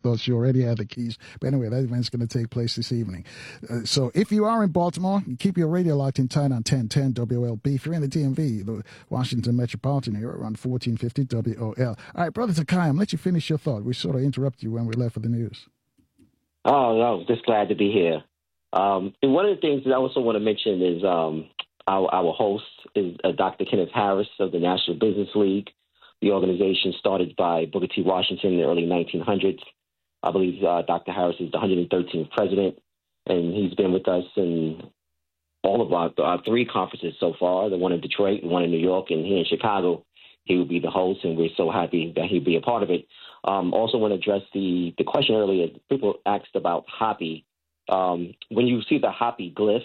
thought she already had the keys. But anyway, that event's going to take place this evening. So if you are in Baltimore, keep your radio locked in tight on 1010 WLB. If you're in the DMV, the Washington Metropolitan area, around 1450 WOL. All right, Brother Takai, I'm let you finish your thought. We sort of interrupted you when we left for the news. Oh, no, just glad to be here. And one of the things that I also want to mention is our host is Dr. Kenneth Harris of the National Business League. The organization started by Booker T. Washington in the early 1900s. I believe Dr. Harris is the 113th president, and he's been with us in all of our three conferences so far, the one in Detroit, the one in New York, and here in Chicago. He will be the host, and we're so happy that he'll be a part of it. Also want to address the question earlier. People asked about Hopi. When you see the Hopi glyph,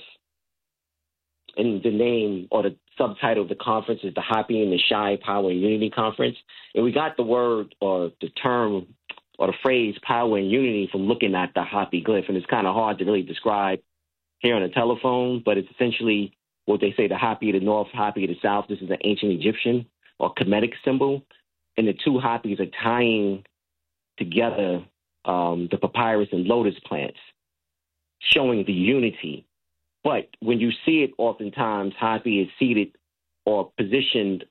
and the name or the subtitle of the conference is the Hopi and the Shai Power and Unity Conference. And we got the word or the term or the phrase power and unity from looking at the Hopi glyph. And it's kind of hard to really describe here on a telephone, but it's essentially what they say, the Hopi of the north, Hopi of the south. This is an ancient Egyptian or Kemetic symbol. And the two Hopis are tying together the papyrus and lotus plants, showing the unity. But when you see it, oftentimes Hopi is seated or positioned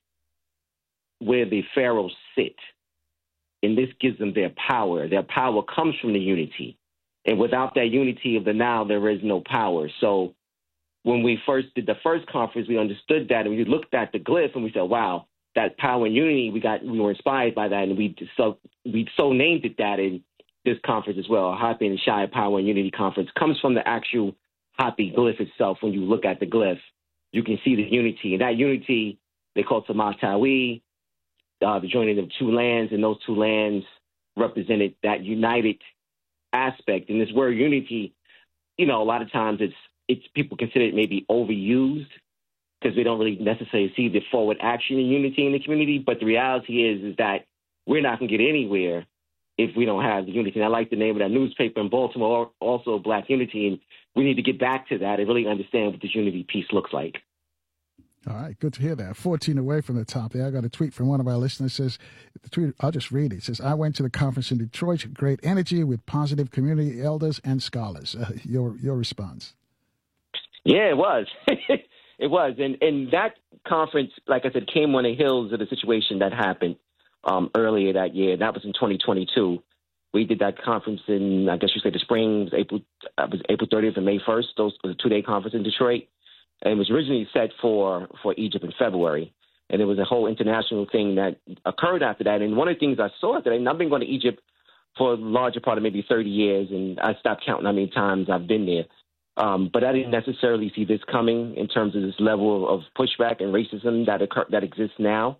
where the pharaohs sit. And this gives them their power. Their power comes from the unity. And without that unity of the Nile, there is no power. So when we first did the first conference, we understood that, and we looked at the glyph and we said, wow, that power and unity, we were inspired by that, and we so named it that in this conference as well. Hopi and Shai Power and Unity Conference comes from the actual Hopi glyph itself. When you look at the glyph, you can see the unity. And that unity, they call it Samatawi, the joining of two lands, and those two lands represented that united aspect. And this word unity, a lot of times it's people consider it maybe overused because they don't really necessarily see the forward action and unity in the community. But the reality is that we're not going to get anywhere if we don't have the unity. And I like the name of that newspaper in Baltimore, also Black Unity, and we need to get back to that and really understand what this unity piece looks like. All right, good to hear that. 14 away from the top there. I got a tweet from one of our listeners. Says, the tweet, I'll just read it. It says, I went to the conference in Detroit, great energy with positive community elders and scholars. Your response. Yeah, it was. It was. And that conference, like I said, came on the heels of the situation that happened earlier that year. That was in 2022. We did that conference in, I guess you say the spring, it was April 30th and May 1st. Those was a 2-day conference in Detroit. And it was originally set for Egypt in February. And there was a whole international thing that occurred after that. And one of the things I saw after that, and I've been going to Egypt for a larger part of maybe 30 years, and I stopped counting how many times I've been there. But I didn't necessarily see this coming in terms of this level of pushback and racism that exists now.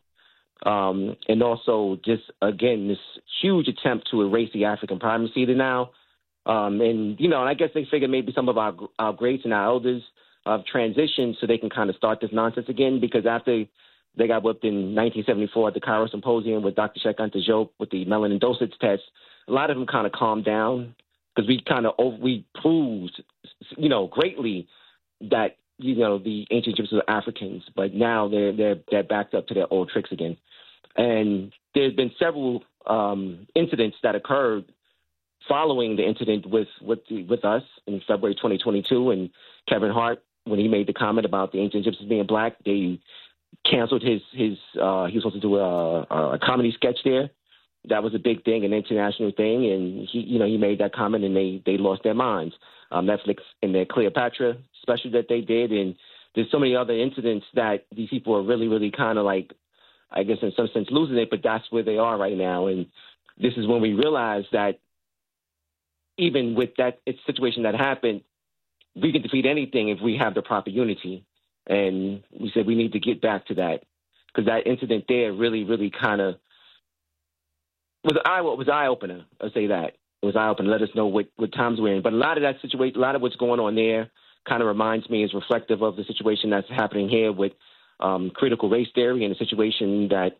And also just, again, this huge attempt to erase the African primacy to now. And I guess they figured maybe some of our greats and our elders have transitioned so they can kind of start this nonsense again, because after they got whipped in 1974 at the Cairo Symposium with Dr. Cheikh Anta Diop with the melanin dosage test, a lot of them kind of calmed down because we proved, greatly that, the ancient Egyptians were Africans, but now they're backed up to their old tricks again. And there's been several incidents that occurred following the incident with us in February 2022, and Kevin Hart, when he made the comment about the ancient Egyptians being Black, they canceled his he was supposed to do a comedy sketch there. That was a big thing, an international thing, and he made that comment, and they lost their minds. Netflix and their Cleopatra special that they did, and there's so many other incidents that these people are really, really kind of like, I guess in some sense losing it, but that's where they are right now. And this is when we realize that even with that situation that happened, we can defeat anything if we have the proper unity. And we said we need to get back to that, because that incident there really, really kind of was eye-opener. I'll say that. It was eye-opener. Let us know what times we're in. But a lot of that situation, a lot of what's going on there kind of reminds me, is reflective of the situation that's happening here with critical race theory, and a situation that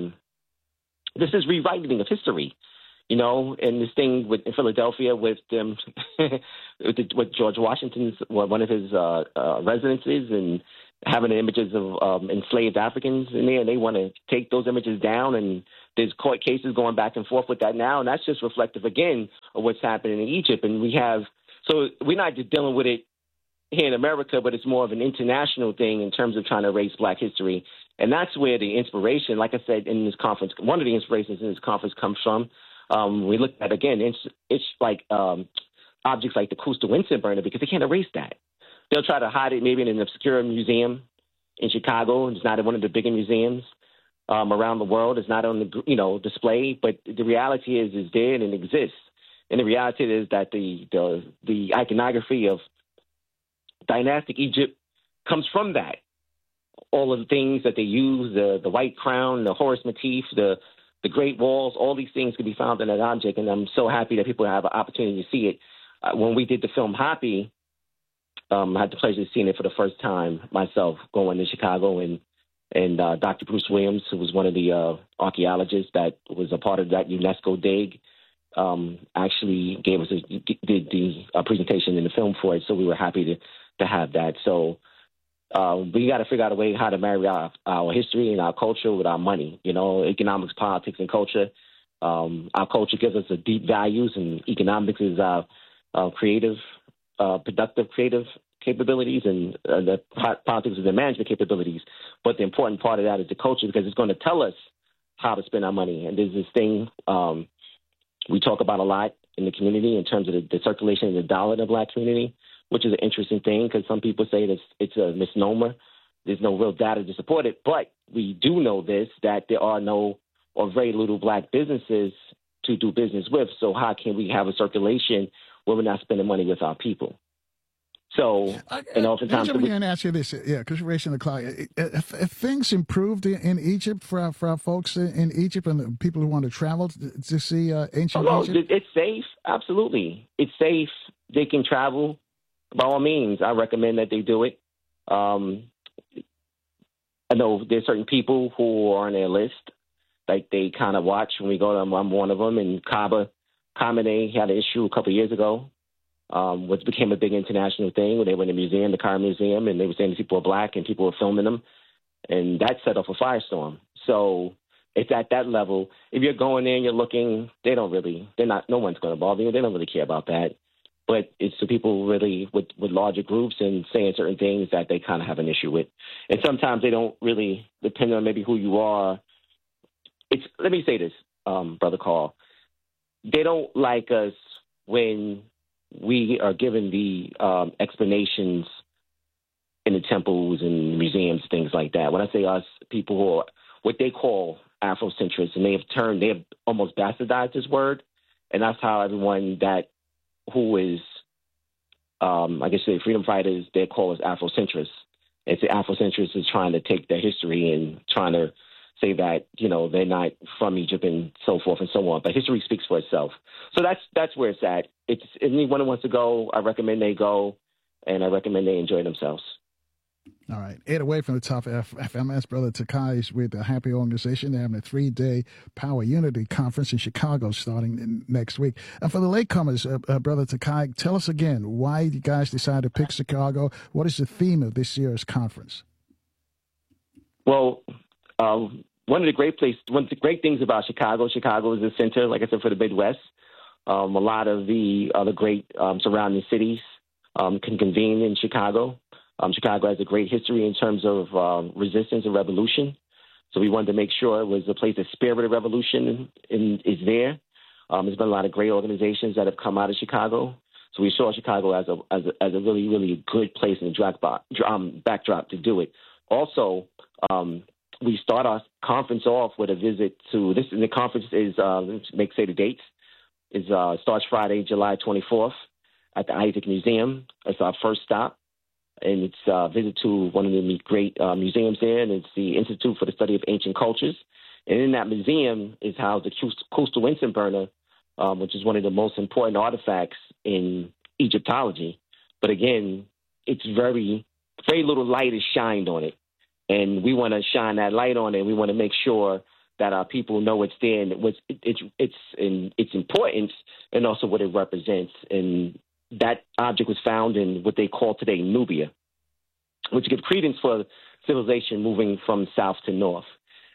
this is rewriting of history. And this thing in Philadelphia with them, with George Washington's, one of his residences, and having the images of enslaved Africans in there, and they want to take those images down and there's court cases going back and forth with that now, and that's just reflective, again, of what's happening in Egypt. And so we're not just dealing with it here in America, but it's more of an international thing in terms of trying to erase Black history. And that's where the inspiration, like I said in this conference, one of the inspirations in this conference comes from. We look at, again, it's like objects like the Coastal Winston burner, because they can't erase that. They'll try to hide it maybe in an obscure museum in Chicago. It's not in one of the bigger museums around the world. It's not on the display. But the reality is it's there and it exists. And the reality is that the iconography of dynastic Egypt comes from that. All of the things that they use, the white crown, the Horus motif, the Great Walls, all these things can be found in that object. And I'm so happy that people have an opportunity to see it. When we did the film Hoppy, I had the pleasure of seeing it for the first time myself, going to Chicago, and Dr. Bruce Williams, who was one of the archaeologists that was a part of that UNESCO dig, actually gave us did the presentation in the film for it. So we were happy to have that. So we got to figure out a way how to marry our history and our culture with our money. Economics, politics, and culture. Our culture gives us deep values, and economics is our creative, productive, creative capabilities, and the politics is the management capabilities. But the important part of that is the culture, because it's going to tell us how to spend our money. And there's this thing we talk about a lot in the community in terms of the circulation of the dollar in the Black community, which is an interesting thing because some people say that it's a misnomer. There's no real data to support it. But we do know that there are no or very little Black businesses to do business with. So how can we have a circulation where we're not spending money with our people? So, and oftentimes... Let me ask you this, because you're racing the clock. If things improved in Egypt for our folks in Egypt and the people who want to travel to see ancient Egypt? It's safe. Absolutely. It's safe. They can travel. By all means, I recommend that they do it. I know there's certain people who are on their list, like they kind of watch when we go to them. I'm one of them. And Khamenei had an issue a couple of years ago, which became a big international thing when they went to the museum, the Cairo Museum, and they were saying these people are Black and people were filming them. And that set off a firestorm. So it's at that level. If you're going there and you're looking, no one's going to bother you. They don't really care about that. But it's the people really with larger groups and saying certain things that they kind of have an issue with. And sometimes they don't really, depending on maybe who you are. Let me say this, Brother Carl. They don't like us when we are given the explanations in the temples and museums, things like that. When I say us, people who are what they call Afrocentrists, and they have almost bastardized this word. And that's how everyone who is, I guess, the freedom fighters, they call us Afrocentrists. And the Afrocentrists is trying to take their history and trying to say that, they're not from Egypt and so forth and so on. But history speaks for itself. So that's where it's at. If anyone who wants to go, I recommend they go, and I recommend they enjoy themselves. All right. 8 away from the top FMS, Brother Takai is with the Happy Organization. They're having a 3-day Power Unity Conference in Chicago starting next week. And for the latecomers, Brother Takai, tell us again why you guys decided to pick Chicago. What is the theme of this year's conference? Well, one of the great things about Chicago is the center, like I said, for the Midwest. A lot of the other great surrounding cities can convene in Chicago. Chicago has a great history in terms of resistance and revolution. So we wanted to make sure it was a place, the spirit of revolution is there. There's been a lot of great organizations that have come out of Chicago. So we saw Chicago as a really, really good place in the backdrop to do it. Also, we start our conference off with a visit to this. And the conference is, say the dates, starts Friday, July 24th at the Isaac Museum. It's our first stop. And it's a visit to one of the great museums there, and it's the Institute for the Study of Ancient Cultures. And in that museum is housed the Coastal Winston burner, which is one of the most important artifacts in Egyptology. But again, it's very, very little light is shined on it. And we want to shine that light on it. We want to make sure that our people know it's there and its importance and also what it represents. And that object was found in what they call today Nubia, which gives credence for civilization moving from south to north.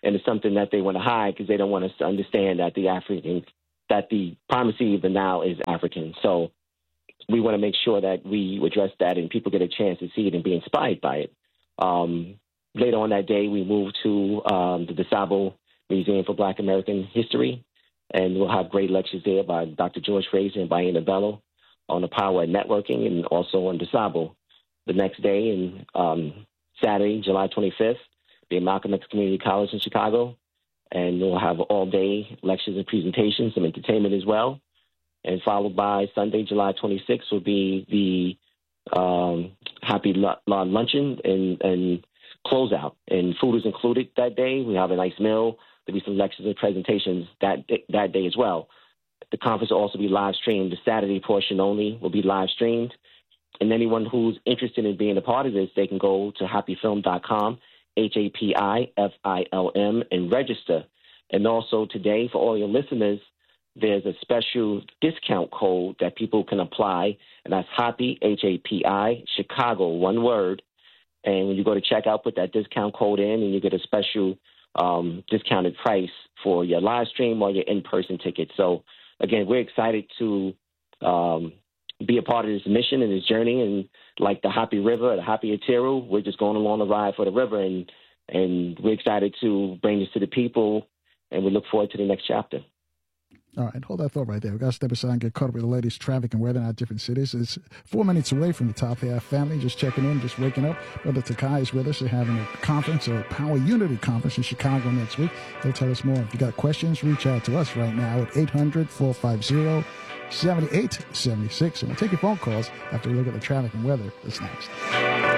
and it's something that they want to hide because they don't want us to understand that the primacy of the Nile is African. So we want to make sure that we address that and people get a chance to see it and be inspired by it. Later on that day, we moved to the DeSable Museum for Black American History, and we'll have great lectures there by Dr. George Fraser and Baina Bello on the power of networking, and also on DeSable. The next day, and Saturday, July 25th, be at Malcolm X Community College in Chicago, and we'll have all-day lectures and presentations, some entertainment as well. And followed by Sunday, July 26th, will be the Happy Luncheon and closeout. And food is included that day. We have a nice meal. There'll be some lectures and presentations that day as well. The conference will also be live streamed. The Saturday portion only will be live streamed. And anyone who's interested in being a part of this, they can go to happyfilm.com, HAPIFILM, and register. And also today, for all your listeners, there's a special discount code that people can apply, and that's Happy, HAPI, Chicago, one word. And when you go to checkout, put that discount code in, and you get a special discounted price for your live stream or your in-person ticket. So, again, we're excited to be a part of this mission and this journey. And like the Happy River, the Happy Atiru, we're just going along the ride for the river, and we're excited to bring this to the people, and we look forward to the next chapter. All right, hold that thought right there. We've got to step aside and get caught up with the latest traffic and weather in our different cities. It's 4 minutes away from the top half family, just checking in, just waking up. Brother Takai is with us. They're having a conference, a Power Unity Conference in Chicago next week. They'll tell us more. If you got questions, reach out to us right now at 800-450-7876. And we'll take your phone calls after we look at the traffic and weather. That's next.